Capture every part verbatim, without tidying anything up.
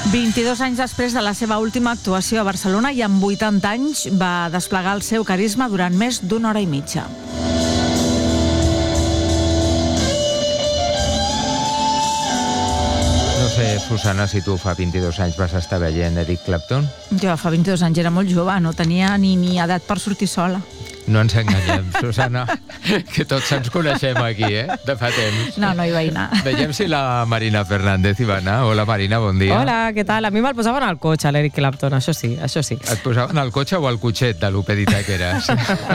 vint-i-dos anys després de la seva última actuació a Barcelona i amb vuitanta anys va desplegar el seu carisma durant més d'una hora i mitja. No sé, Susana, si tu fa vint-i-dos anys vas estar veient Eric Clapton. Jo fa vint-i-dos anys era molt jove, no tenia ni, ni edat per sortir sola. No ens enganyem, Susana, que tots ens coneixem aquí, eh? De fa temps. No, no hi vaig anar. Veiem si la Marina Fernández hi va anar. Hola, Marina, bon dia. Hola, què tal? A mi me'l posaven al cotxe, l'Eric Clapton, això sí, això sí. Et posaven al cotxe o al cotxet de l'opedita que eres?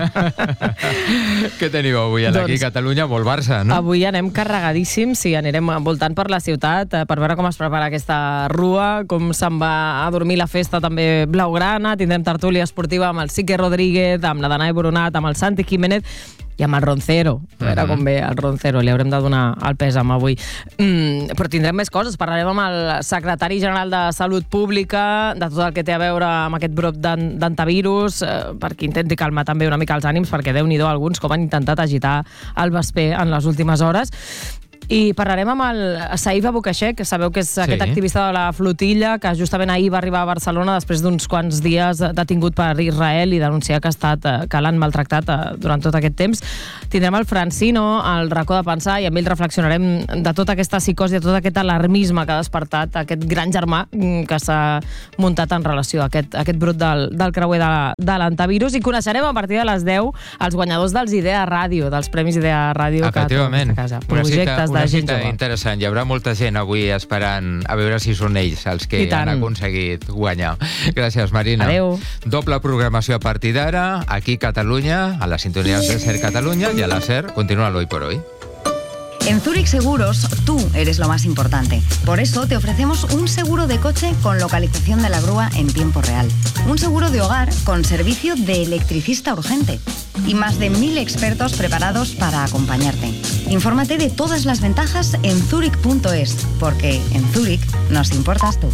Què teniu avui aquí Doncs, a Catalunya? Molt Barça, no? Avui anem carregadíssims, sí, anirem voltant per la ciutat per veure com es prepara aquesta rua, com se'n va a dormir la festa també blaugrana. Tindrem tertúlia esportiva amb el Sique Rodríguez, amb la Danae Boronat, amb el Santi Jiménez i amb el Roncero. A veure com ve el Roncero, li haurem de donar el pèsam avui. Mm, però tindrem més coses. Parlarem amb el secretari general de Salut Pública, de tot el que té a veure amb aquest brot d'antivirus, eh, perquè intenti calmar també una mica els ànims, perquè Déu-n'hi-do alguns com han intentat agitar el vesper en les últimes hores. I parlarem amb el Saïf Aboukacheck, que sabeu que és sí. aquest activista de la flotilla, que justament ahir va arribar a Barcelona després d'uns quants dies detingut per Israel i denunciar que ha estat, que l'han maltractat durant tot aquest temps. Tindrem el Francino, el racó de pensar, i amb ell reflexionarem de tota aquesta psicosi, de tot aquest alarmisme que ha despertat aquest gran germà que s'ha muntat en relació a aquest, a aquest brot del, del creuer de, de l'antivirus. I coneixerem a partir de les deu els guanyadors dels Idea Ràdio, dels Premis Idea Ràdio. Efectivament. Que a casa. Projectes una cita interessant. Hi haurà molta gent avui esperant a veure si són ells els que han aconseguit guanyar. Gràcies, Marina. Adeu. Doble programació a partir d'ara, aquí a Catalunya, a les sintonies de SER Catalunya, i a la SER continua l'Hoy por Hoy. En Zurich Seguros, tú eres lo más importante. Por eso te ofrecemos un seguro de coche con localización de la grúa en tiempo real. Un seguro de hogar con servicio de electricista urgente. Y más de mil expertos preparados para acompañarte. Infórmate de todas las ventajas en zurich punto es, porque en Zurich nos importas tú.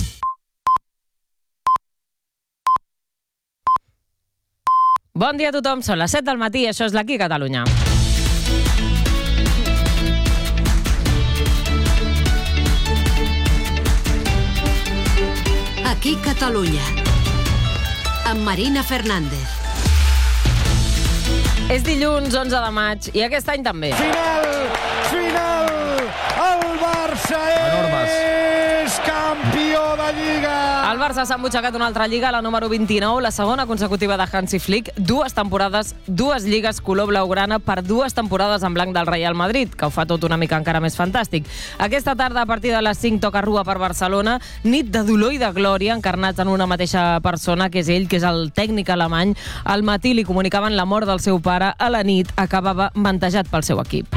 Bon dia a tothom, són les set del matí i això és l'Aquí Catalunya. Aquí Catalunya, amb Marina Fernández. És dilluns onze de maig i aquest any també. Final, final, el Barça és campió de Lliga. El Barça s'ha embutxacat una altra Lliga, la número vint-i-nou, la segona consecutiva de Hansi Flick, dues temporades, dues lligues color blaugrana per dues temporades en blanc del Real Madrid, que ho fa tot una mica encara més fantàstic. Aquesta tarda, a partir de les cinc, toca rua per Barcelona, nit de dolor i de glòria, encarnats en una mateixa persona, que és ell, que és el tècnic alemany. Al matí li comunicaven la mort del seu pare, a la nit acabava mantejat pel seu equip.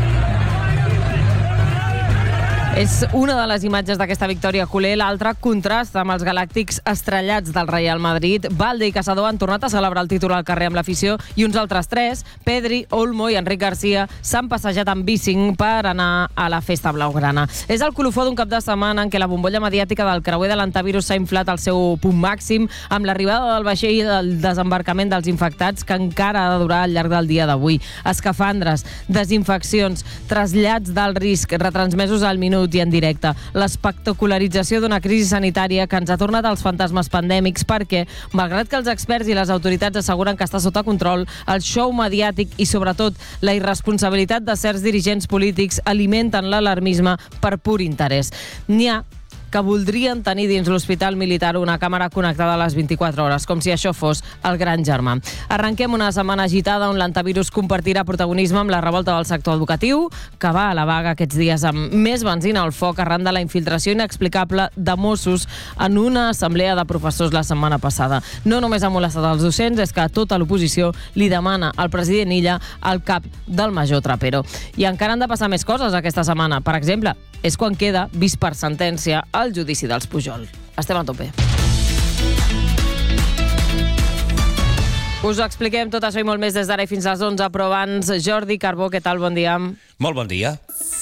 És una de les imatges d'aquesta victòria culer. L'altra contrasta amb els galàctics estrellats del Real Madrid. Valde i Caçador han tornat a celebrar el títol al carrer amb l'afició i uns altres tres, Pedri, Olmo i Enric Garcia, s'han passejat amb bicing per anar a la festa blaugrana. És el colofó d'un cap de setmana en què la bombolla mediàtica del creuer de l'antivirus s'ha inflat al seu punt màxim amb l'arribada del vaixell i el desembarcament dels infectats, que encara ha de durar al llarg del dia d'avui. Escafandres, desinfeccions, trasllats del risc retransmesos al minut i en directe. L'espectacularització d'una crisi sanitària que ens ha tornat als fantasmes pandèmics perquè, malgrat que els experts i les autoritats asseguren que està sota control, el show mediàtic i, sobretot, la irresponsabilitat de certs dirigents polítics alimenten l'alarmisme per pur interès. N'hi ha que voldrien tenir dins l'hospital militar una càmera connectada a les vint-i-quatre hores, com si això fos el gran germà. Arrenquem una setmana agitada on l'antivirus compartirà protagonisme amb la revolta del sector educatiu, que va a la vaga aquests dies amb més benzina al foc arran de la infiltració inexplicable de Mossos en una assemblea de professors la setmana passada. No només ha molestat els docents, és que tota l'oposició li demana al president Illa el cap del major Trapero. I encara han de passar més coses aquesta setmana. Per exemple, és quan queda, vist per sentència, el judici dels Pujol. Estem a tope. Us ho expliquem tot això i molt més des d'ara i fins a les onze, però abans, Jordi Carbó, què tal? Bon dia. Molt bon dia.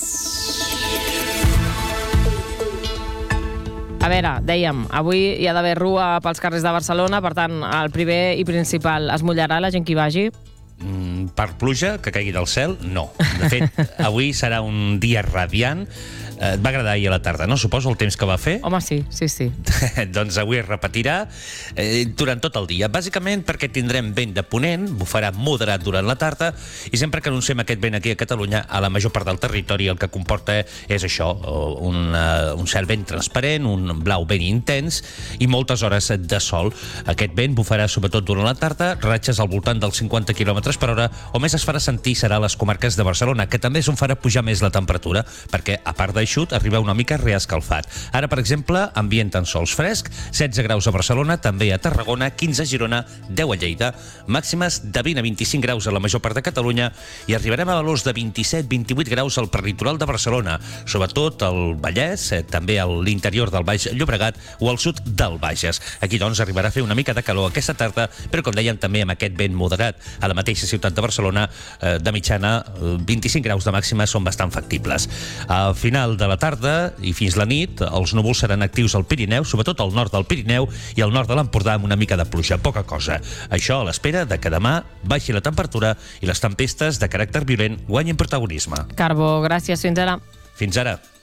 A veure, dèiem, avui hi ha d'haver rua pels carrers de Barcelona, per tant, el primer i principal, es mullarà la gent que hi vagi? Mm, per pluja, que caigui del cel, no. De fet, avui serà un dia radiant. Et va agradar ahir a la tarda, no? Suposo el temps que va fer? Home, sí, sí, sí. Doncs avui es repetirà eh, durant tot el dia. Bàsicament perquè tindrem vent de ponent, bufarà moderat durant la tarda, i sempre que anunciem aquest vent aquí a Catalunya, a la major part del territori el que comporta és això, un, uh, un cel ben transparent, un blau ben intens i moltes hores de sol. Aquest vent bufarà sobretot durant la tarda, ratxes al voltant dels cinquanta quilòmetres per hora, o més es farà sentir serà a les comarques de Barcelona, que també és on farà pujar més la temperatura, perquè a part d'aixut arriba una mica reescalfat. Ara, per exemple, ambient en sols fresc, setze graus a Barcelona, també a Tarragona, quinze a Girona, deu a Lleida, màximes de vint a vint-i-cinc graus a la major part de Catalunya i arribarem a valors de vint-i-set a vint-i-vuit graus al peritoral de Barcelona, sobretot al Vallès, eh, també a l'interior del Baix Llobregat o al sud del Bages. Aquí, doncs, arribarà a fer una mica de calor aquesta tarda, però, com dèiem, també amb aquest vent moderat a la mateixa ciutat de Barcelona, eh, de mitjana, vint-i-cinc graus de màxima són bastant factibles. Al final de la tarda i fins la nit, els núvols seran actius al Pirineu, sobretot al nord del Pirineu i al nord de l'Empordà amb una mica de pluja, poca cosa. Això a l'espera de que demà baixi la temperatura i les tempestes de caràcter violent guanyin protagonisme. Carbó, gràcies, fins ara. Fins ara.